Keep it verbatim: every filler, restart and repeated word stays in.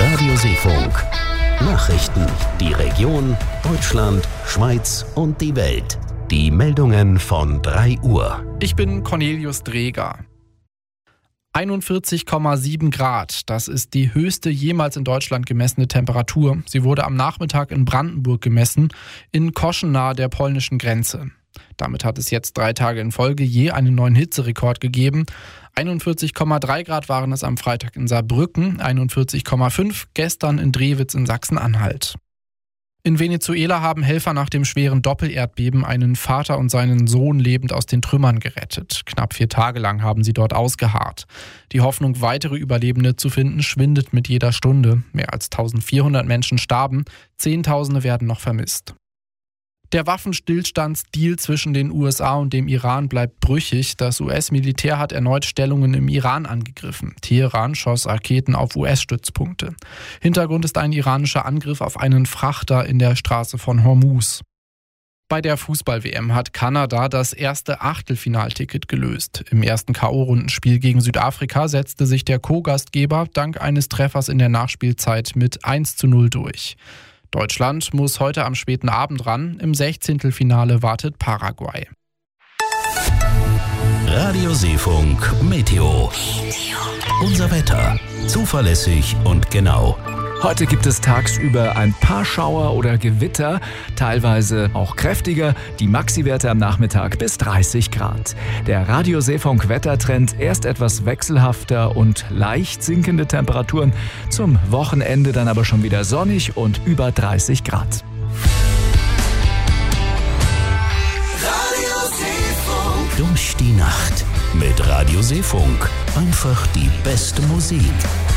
Radio Seefunk. Nachrichten, die Region, Deutschland, Schweiz und die Welt. Die Meldungen von drei Uhr. Ich bin Cornelius Dreger. einundvierzig Komma sieben Grad, das ist die höchste jemals in Deutschland gemessene Temperatur. Sie wurde am Nachmittag in Brandenburg gemessen, in Koschen nahe der polnischen Grenze. Damit hat es jetzt drei Tage in Folge je einen neuen Hitzerekord gegeben. einundvierzig Komma drei Grad waren es am Freitag in Saarbrücken, einundvierzig Komma fünf gestern in Drewitz in Sachsen-Anhalt. In Venezuela haben Helfer nach dem schweren Doppelerdbeben einen Vater und seinen Sohn lebend aus den Trümmern gerettet. Knapp vier Tage lang haben sie dort ausgeharrt. Die Hoffnung, weitere Überlebende zu finden, schwindet mit jeder Stunde. Mehr als eintausendvierhundert Menschen starben, Zehntausende werden noch vermisst. Der Waffenstillstandsdeal zwischen den U S A und dem Iran bleibt brüchig. Das U S-Militär hat erneut Stellungen im Iran angegriffen. Teheran schoss Raketen auf U S-Stützpunkte. Hintergrund ist ein iranischer Angriff auf einen Frachter in der Straße von Hormuz. Bei der Fußball-W M hat Kanada das erste Achtelfinalticket gelöst. Im ersten K O-Rundenspiel gegen Südafrika setzte sich der Co-Gastgeber dank eines Treffers in der Nachspielzeit mit eins zu null durch. Deutschland muss heute am späten Abend ran. Im Sechzehntelfinale wartet Paraguay. Radio Seefunk Meteo. Unser Wetter. Zuverlässig und genau. Heute gibt es tagsüber ein paar Schauer oder Gewitter, teilweise auch kräftiger, die Maxi-Werte am Nachmittag bis dreißig Grad. Der Radio Seefunk Wettertrend erst etwas wechselhafter und leicht sinkende Temperaturen, zum Wochenende dann aber schon wieder sonnig und über dreißig Grad. Radio Seefunk. Durch die Nacht mit Radio Seefunk. Einfach die beste Musik.